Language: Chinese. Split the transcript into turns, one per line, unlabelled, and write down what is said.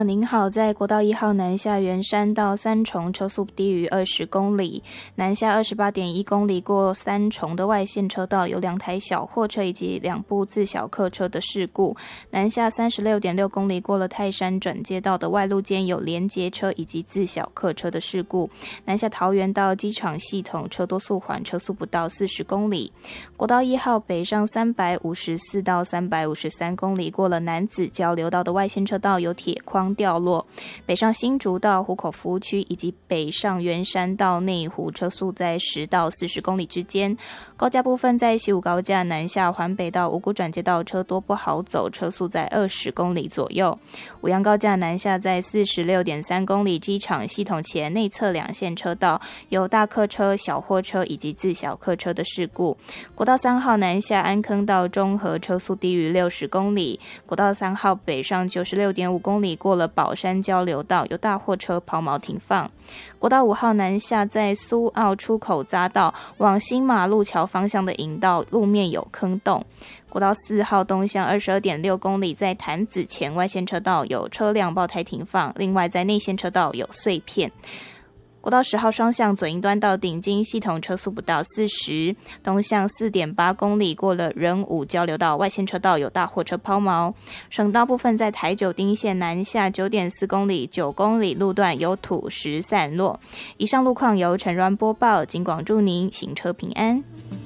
您好，在国道1号南下圆山到三重车速低于20公里，南下28.1公里过三重的外线车道有2台小货车以及2部自小客车的事故，南下36.6公里过了泰山转接道的外路间有连结车以及自小客车的事故，南下桃园到机场系统车多速缓，车速不到40公里。国道1号北上354到353公里过了楠梓交流道的外线车道有铁框掉落，北上新竹到湖口服务区以及北上圆山到内湖车速在10到40公里之间。高架部分在西武高架南下环北到五股转接道车多不好走，车速在20公里左右。五杨高架南下在46.3公里，机场系统前内侧2线车道有大客车、小货车以及自小客车的事故。国道3号南下安坑到中和车速低于60公里，国道3号北上96.5公里过了宝山交流道有大货车抛锚停放。国道5号南下在苏澳出口匝道往新马路桥方向的引道路面有坑洞。国道4号东向22.6公里，在潭子前外线车道有车辆爆胎停放，另外在内线车道有碎片。国道10号双向左营端到顶金系统车速不到40，东向4.8公里过了仁武交流道外线车道有大货车抛锚。省道部分在台九丁线南下9.4公里9公里路段有土石散落。以上路况由陈软播报，警广祝您行车平安。